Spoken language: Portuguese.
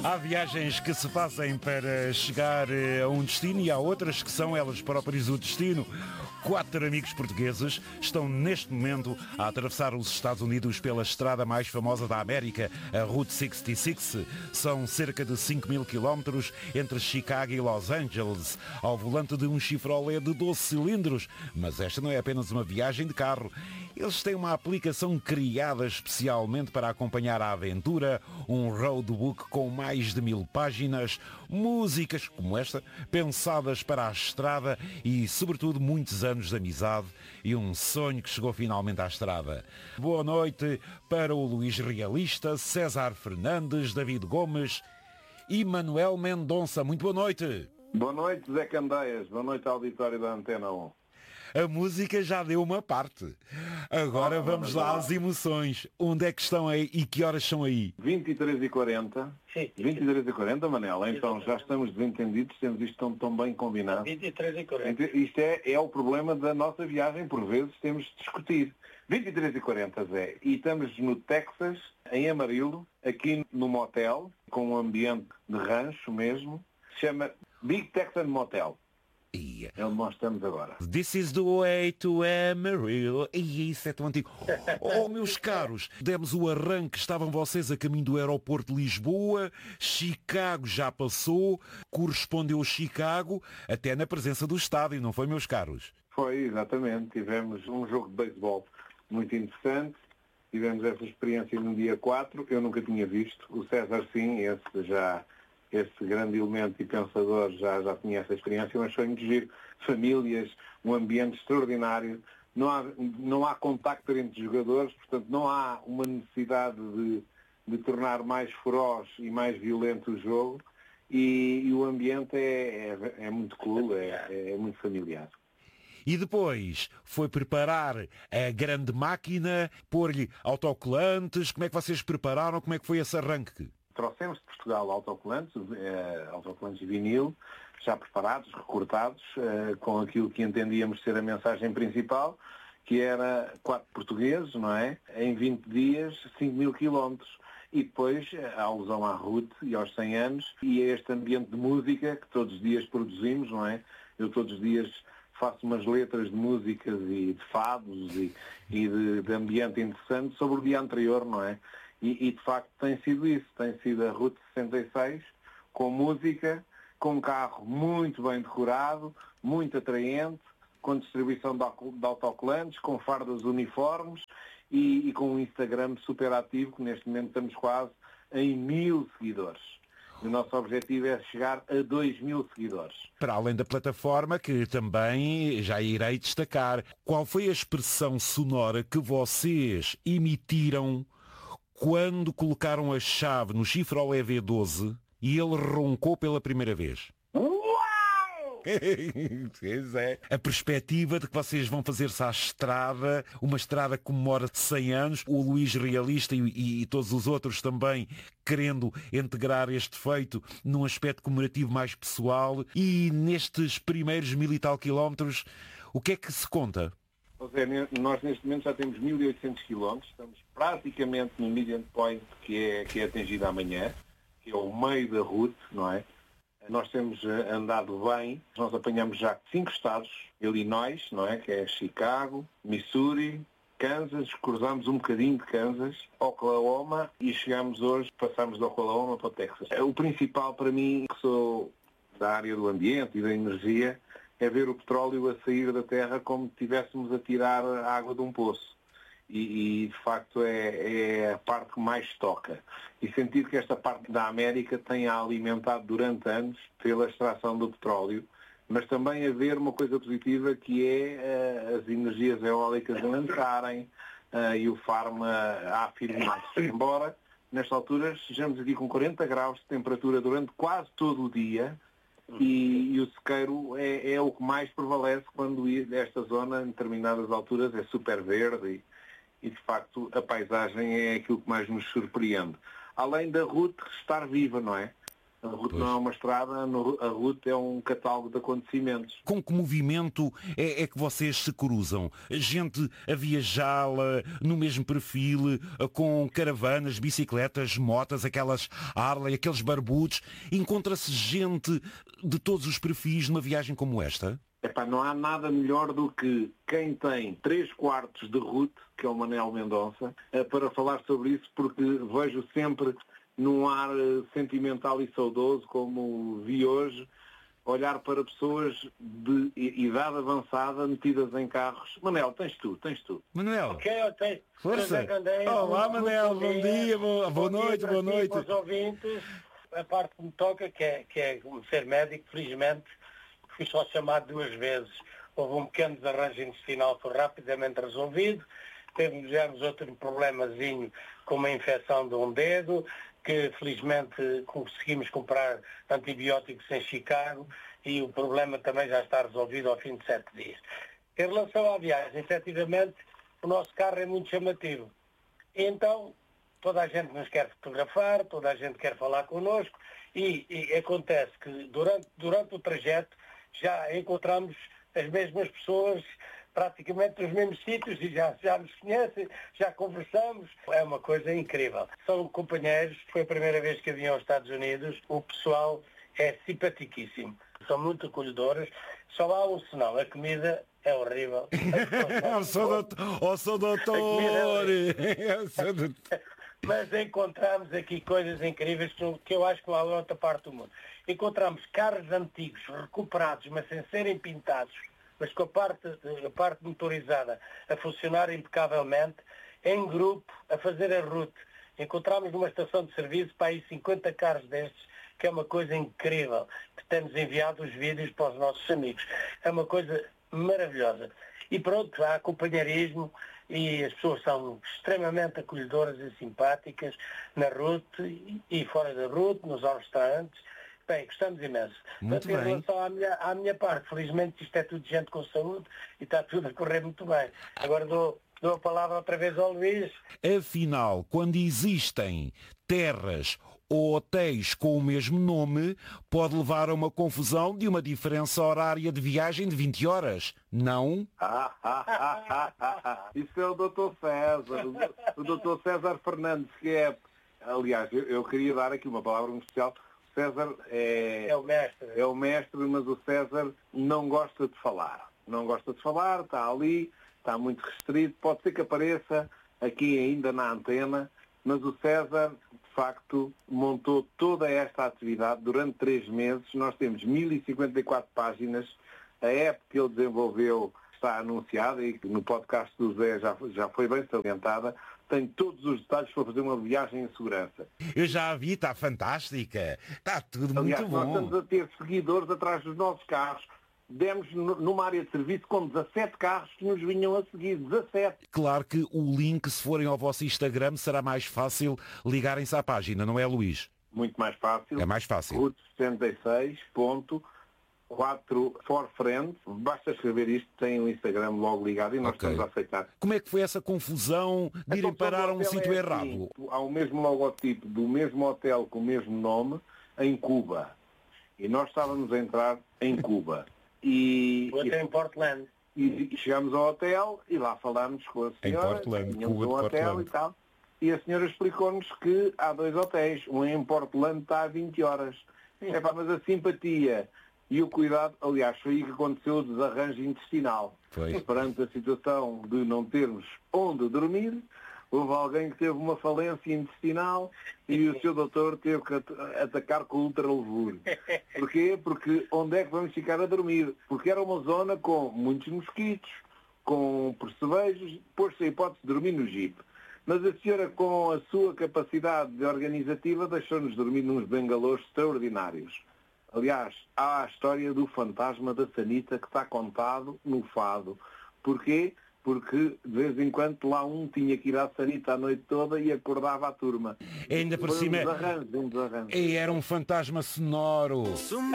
Há viagens que se fazem para chegar a um destino e há outras que são elas próprias o destino. 4 amigos portugueses estão neste momento a atravessar os Estados Unidos pela estrada mais famosa da América, a Route 66. São cerca de 5.000 quilómetros entre Chicago e Los Angeles, ao volante de um Chevrolet de 12 cilindros. Mas esta não é apenas uma viagem de carro. Eles têm uma aplicação criada especialmente para acompanhar a aventura, um roadbook com mais de 1000 páginas, músicas como esta, pensadas para a estrada e, sobretudo, muitos anos de amizade e um sonho que chegou finalmente à estrada. Boa noite para o Luís Realista, César Fernandes, David Gomes e Manuel Mendonça. Muito boa noite. Boa noite, Zé Candeias. Boa noite, auditório da Antena 1. A música já deu uma parte. Agora vamos lá às emoções. Onde é que estão aí e que horas são aí? 23h40. Sim. 23h40, Manela. Então já estamos desentendidos, temos isto tão bem combinado. 23h40. Isto é o problema da nossa viagem, por vezes temos de discutir. 23h40, Zé. E estamos no Texas, em Amarillo, aqui no motel, com um ambiente de rancho mesmo. Se chama Big Texan Motel. É onde nós estamos agora. This is the way to Amarillo. E isso é tão antigo. Oh, meus caros, demos o arranque, estavam vocês a caminho do aeroporto de Lisboa, Chicago já passou, correspondeu a Chicago, até na presença do estádio, não foi, meus caros? Foi, exatamente. Tivemos um jogo de beisebol muito interessante. Tivemos essa experiência no dia 4. Eu nunca tinha visto. O César, sim, esse grande elemento e pensador já tinha essa experiência, mas foi muito giro. Famílias, um ambiente extraordinário, não há contacto entre jogadores, portanto não há uma necessidade de tornar mais feroz e mais violento o jogo, e o ambiente é muito cool, é muito familiar. E depois foi preparar a grande máquina, pôr-lhe autocolantes. Como é que vocês prepararam? Como é que foi esse arranque? Trouxemos de Portugal autocolantes de vinil, já preparados, recortados, com aquilo que entendíamos ser a mensagem principal, que era 4 portugueses, não é? Em 20 dias, 5.000 quilómetros. E depois a alusão à Ruth e aos 100 anos e a este ambiente de música que todos os dias produzimos, não é? Eu todos os dias faço umas letras de músicas e de fados e de ambiente interessante sobre o dia anterior, não é? E de facto tem sido isso, tem sido a Route 66 com música, com um carro muito bem decorado, muito atraente, com distribuição de autocolantes, com fardas uniformes e com um Instagram super ativo, que neste momento estamos quase em 1000 seguidores. O nosso objetivo é chegar a 2.000 seguidores. Para além da plataforma, que também já irei destacar, qual foi a expressão sonora que vocês emitiram quando colocaram a chave no Chevrolet V12 e ele roncou pela primeira vez? Uau! Pois é. A perspectiva de que vocês vão fazer-se à estrada, uma estrada que comemora 100 anos, o Luís Realista e todos os outros também querendo integrar este feito num aspecto comemorativo mais pessoal. E nestes primeiros 1000 e tal quilómetros, o que é que se conta? Nós neste momento já temos 1.800 km, estamos praticamente no median point que é atingido amanhã, que é o meio da route, não é? Nós temos andado bem, nós apanhamos já 5 estados, Illinois, não é? Que é Chicago, Missouri, Kansas, cruzamos um bocadinho de Kansas, Oklahoma e chegamos hoje, passamos de Oklahoma para o Texas. O principal para mim, que sou da área do ambiente e da energia, é ver o petróleo a sair da terra como se estivéssemos a tirar a água de um poço. E de facto é a parte que mais toca. E sentir que esta parte da América tem a alimentado durante anos pela extração do petróleo, mas também haver uma coisa positiva que é as energias eólicas a entrarem e o farma a afirmar-se. Embora, nesta altura, estejamos aqui com 40 graus de temperatura durante quase todo o dia, e o sequeiro é o que mais prevalece quando esta zona, em determinadas alturas, é super verde e de facto a paisagem é aquilo que mais nos surpreende. Além da route estar viva, não é? A RUT não é uma estrada, a RUT é um catálogo de acontecimentos. Com que movimento é que vocês se cruzam? Gente a viajá-la no mesmo perfil, com caravanas, bicicletas, motas, aquelas Harley, aqueles barbudos. Encontra-se gente de todos os perfis numa viagem como esta? Não há nada melhor do que quem tem 3/4 de RUT, que é o Manel Mendonça, para falar sobre isso, porque vejo sempre num ar sentimental e saudoso, como vi hoje, olhar para pessoas de idade avançada metidas em carros. Manel, tens tu. Manuel. Ok, eu tenho. Força. Olá, Manel, bom dia, boa noite. Para os ouvintes, a parte que me toca, que é ser médico, felizmente, fui só chamado 2 vezes. Houve um pequeno desarranjo intestinal, foi rapidamente resolvido. Tivemos outro problemazinho com uma infecção de um dedo, que felizmente conseguimos comprar antibióticos em Chicago e o problema também já está resolvido ao fim de 7 dias. Em relação à viagem, efetivamente, o nosso carro é muito chamativo. Então, toda a gente nos quer fotografar, toda a gente quer falar connosco e acontece que durante o trajeto já encontramos as mesmas pessoas praticamente nos mesmos sítios e já nos conhecem, já conversamos. É uma coisa incrível. São companheiros, foi a primeira vez que vinham aos Estados Unidos, o pessoal é simpaticíssimo. São muito acolhedores, só há um senão, a comida é horrível. Sou doutor! Mas encontramos aqui coisas incríveis que eu acho que não há outra parte do mundo. Encontramos carros antigos, recuperados, mas sem serem pintados, mas com a parte motorizada a funcionar impecavelmente, em grupo, a fazer a RUT. Encontramos numa estação de serviço para aí 50 carros destes, que é uma coisa incrível, que temos enviado os vídeos para os nossos amigos. É uma coisa maravilhosa. E pronto, há companheirismo e as pessoas são extremamente acolhedoras e simpáticas na RUT e fora da RUT, nos restaurantes. Bem, gostamos imenso. Muito bem. Em bem. relação à minha parte, felizmente isto é tudo gente com saúde e está tudo a correr muito bem. Agora dou a palavra outra vez ao Luís. Afinal, quando existem terras ou hotéis com o mesmo nome, pode levar a uma confusão de uma diferença horária de viagem de 20 horas, não? Isso é o Dr. César, o Dr. César Fernandes, que é... Aliás, eu queria dar aqui uma palavra muito especial. O César é o mestre, mas o César não gosta de falar. Não gosta de falar, está ali, está muito restrito. Pode ser que apareça aqui ainda na antena, mas o César, de facto, montou toda esta atividade durante 3 meses. Nós temos 1054 páginas. A app que ele desenvolveu está anunciada e no podcast do Zé já foi bem salientada. Tem todos os detalhes para fazer uma viagem em segurança. Eu já a vi, está fantástica. Está tudo Aliás, muito bom. nós estamos a ter seguidores atrás dos nossos carros. Demos numa área de serviço com 17 carros que nos vinham a seguir. 17. Claro que o link, se forem ao vosso Instagram, será mais fácil ligarem-se à página, não é, Luís? Muito mais fácil. É mais fácil. Route 66.4 for friends. Basta escrever isto, tem o Instagram logo ligado e nós estamos a aceitar. Como é que foi essa confusão de irem parar a um sítio errado? Assim, há o mesmo logotipo do mesmo hotel com o mesmo nome em Cuba. E nós estávamos a entrar em Cuba. O hotel em Portland. E chegamos ao hotel e lá falámos com a senhora. Em Portland, tínhamos Cuba de um hotel Portland. e tal. E a senhora explicou-nos que há 2 hotéis. Um em Portland está a 20 horas. Mas a simpatia e o cuidado, aliás, foi aí que aconteceu o desarranjo intestinal. Foi. Perante a situação de não termos onde dormir, houve alguém que teve uma falência intestinal e o seu doutor teve que atacar com ultralevure. Porquê? Porque onde é que vamos ficar a dormir? Porque era uma zona com muitos mosquitos, com percevejos, pôs-se a hipótese de dormir no jipe. Mas a senhora, com a sua capacidade organizativa, deixou-nos dormir nos bengalôs extraordinários. Aliás, há a história do fantasma da sanita que está contado no fado. Porquê? Porque de vez em quando lá um tinha que ir à sanita a noite toda e acordava a turma. Ainda por Foi cima. um desarranjo. E era um fantasma sonoro.